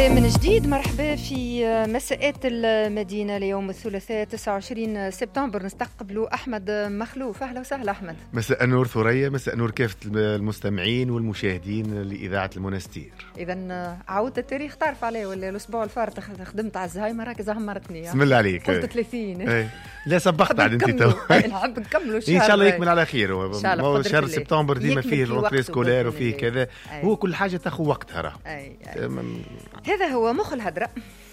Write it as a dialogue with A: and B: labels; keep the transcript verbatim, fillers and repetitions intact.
A: من جديد مرحبا في مساءات المدينة ليوم الثلاثاء تسعة وعشرين سبتمبر. نستقبل أحمد مخلوف. أهلا وسهلا أحمد.
B: مساء النور ثريا، مساء النور كافة المستمعين والمشاهدين لإذاعة المنستير.
A: إذا عودت التاريخ تعرف عليه ولا الأسبوع الفارط خدمت على الزهايمر هكا زهمرتني.
B: بسم الله عليك.
A: قلت ثلاثين.
B: ايه. لا سبقت عاد انت تو.
A: نحب نكملوا
B: الشهر. ان شاء الله يكمل على خير.
A: هو
B: شهر سبتمبر ديما فيه الرونتري سكولير وفيه كذا. هو كل حاجة تاخذ وقتها راه.
A: هذا هو مخ الهدرة.